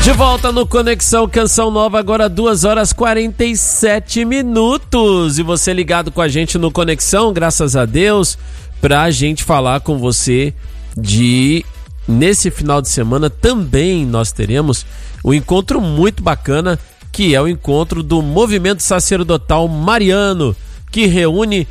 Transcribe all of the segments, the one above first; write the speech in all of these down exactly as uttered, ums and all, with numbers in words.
De volta no Conexão Canção Nova, agora duas horas e quarenta e sete minutos. E você ligado com a gente no Conexão, graças a Deus, pra gente falar com você de... Nesse final de semana também nós teremos um encontro muito bacana, que é o encontro do Movimento Sacerdotal Mariano, que reúne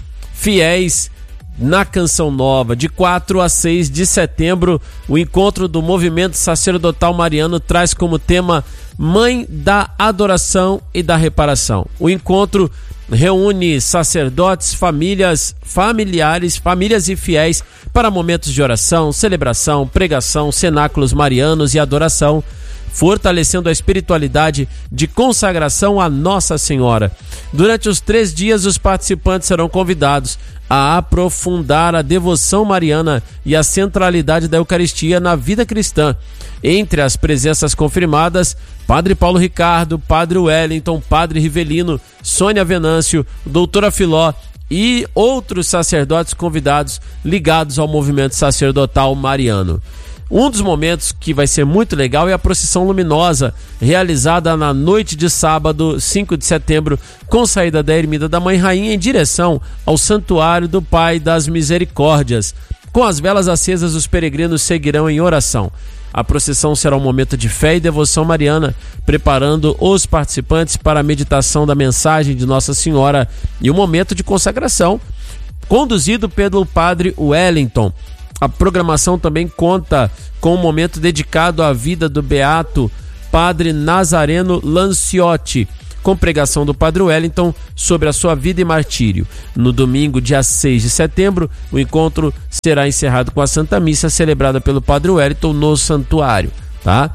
fiéis na Canção Nova. De quatro a seis de setembro, o encontro do Movimento Sacerdotal Mariano traz como tema Mãe da Adoração e da Reparação. O encontro reúne sacerdotes, famílias, familiares, famílias e fiéis para momentos de oração, celebração, pregação, cenáculos marianos e adoração, fortalecendo a espiritualidade de consagração a Nossa Senhora. Durante os três dias, os participantes serão convidados a aprofundar a devoção mariana e a centralidade da Eucaristia na vida cristã. Entre as presenças confirmadas, Padre Paulo Ricardo, Padre Wellington, Padre Rivelino, Sônia Venâncio, Doutora Filó e outros sacerdotes convidados ligados ao movimento sacerdotal mariano. Um dos momentos que vai ser muito legal é a procissão luminosa, realizada na noite de sábado, cinco de setembro, com saída da Ermida da Mãe Rainha em direção ao Santuário do Pai das Misericórdias. Com as velas acesas, os peregrinos seguirão em oração. A procissão será um momento de fé e devoção mariana, preparando os participantes para a meditação da mensagem de Nossa Senhora e um momento de consagração, conduzido pelo Padre Wellington. A programação também conta com um momento dedicado à vida do beato Padre Nazareno Lanciotti, com pregação do Padre Wellington sobre a sua vida e martírio. No domingo, dia seis de setembro, o encontro será encerrado com a Santa Missa celebrada pelo Padre Wellington no santuário, tá?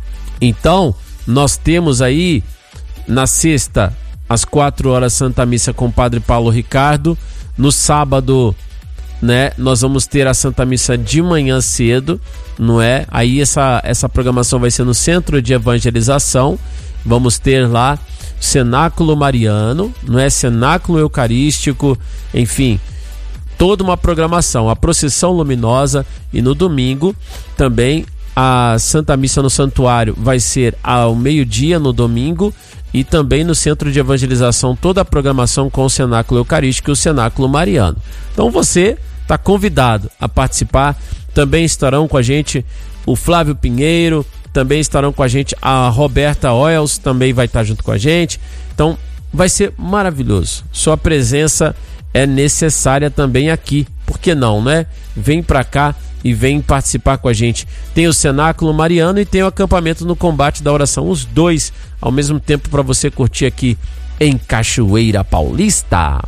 Então, nós temos aí na sexta, às quatro horas, Santa Missa com o Padre Paulo Ricardo. No sábado, né, nós vamos ter a Santa Missa de manhã cedo, não é? Aí essa, essa programação vai ser no Centro de Evangelização. Vamos ter lá cenáculo mariano, não é? Cenáculo eucarístico, enfim, toda uma programação, a procissão luminosa. E no domingo também a Santa Missa no santuário vai ser ao meio-dia no domingo, e também no Centro de Evangelização toda a programação com o cenáculo eucarístico e o cenáculo mariano. Então você está convidado a participar. Também estarão com a gente o Flávio Pinheiro, também estarão com a gente a Roberta Oils, também vai estar junto com a gente. Então vai ser maravilhoso. Sua presença é necessária também aqui. Por que não, né? Vem pra cá e vem participar com a gente. Tem o cenáculo mariano e tem o acampamento no combate da oração, os dois ao mesmo tempo para você curtir aqui em Cachoeira Paulista.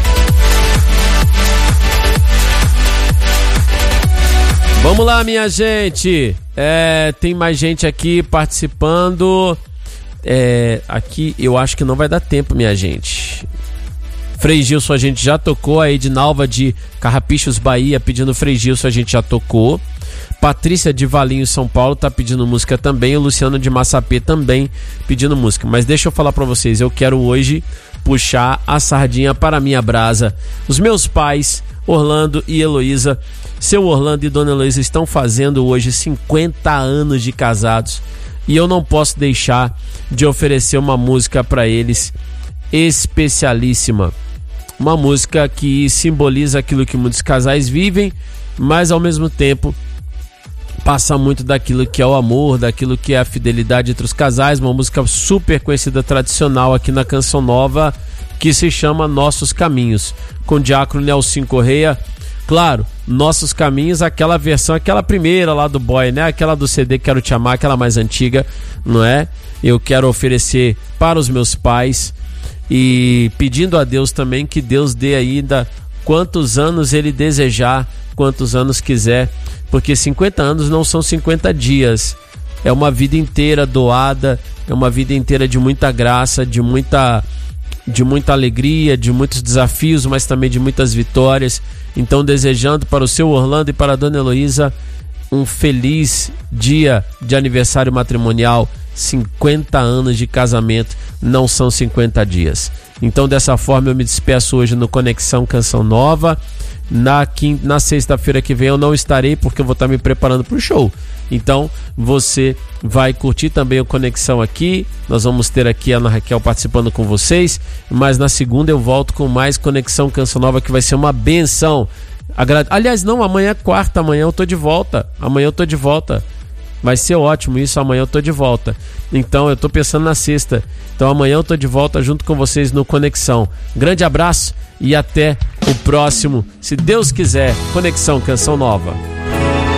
Vamos lá, minha gente. É, tem mais gente aqui participando. É, aqui eu acho que não vai dar tempo, minha gente. Frei Gilson a gente já tocou. A Edinalva de Carrapichos, Bahia, pedindo Frei Gilson, a gente já tocou. Patrícia de Valinho, São Paulo, tá pedindo música também. O Luciano de Massapê também pedindo música. Mas deixa eu falar pra vocês, eu quero hoje puxar a sardinha para a minha brasa. Os meus pais, Orlando e Heloísa, seu Orlando e Dona Heloísa, estão fazendo hoje cinquenta anos de casados. E eu não posso deixar de oferecer uma música para eles especialíssima. Uma música que simboliza aquilo que muitos casais vivem, mas ao mesmo tempo passa muito daquilo que é o amor, daquilo que é a fidelidade entre os casais. Uma música super conhecida, tradicional aqui na Canção Nova, que se chama Nossos Caminhos, com o diácono Nelson Correia. Claro, Nossos Caminhos, aquela versão, aquela primeira lá do Boy, né? Aquela do C D Quero Te Amar, aquela mais antiga, não é? Eu quero oferecer para os meus pais e pedindo a Deus também que Deus dê ainda quantos anos Ele desejar, quantos anos quiser, porque cinquenta anos não são cinquenta dias, é uma vida inteira doada, é uma vida inteira de muita graça, de muita, de muita alegria, de muitos desafios, mas também de muitas vitórias. Então, desejando para o seu Orlando e para a Dona Heloísa um feliz dia de aniversário matrimonial. cinquenta anos de casamento não são cinquenta dias. Então, dessa forma, eu me despeço hoje no Conexão Canção Nova. Na, quinta, na sexta-feira que vem eu não estarei, porque eu vou estar me preparando para o show. Então, você vai curtir também o Conexão aqui. Nós vamos ter aqui a Ana Raquel participando com vocês. Mas na segunda eu volto com mais Conexão Canção Nova, que vai ser uma benção. Agrade... Aliás, não, amanhã é quarta, amanhã eu tô de volta. Amanhã eu tô de volta. Vai ser ótimo isso, amanhã eu tô de volta. Então eu tô pensando na sexta. Então amanhã eu tô de volta junto com vocês no Conexão. Grande abraço e até o próximo, se Deus quiser, Conexão Canção Nova.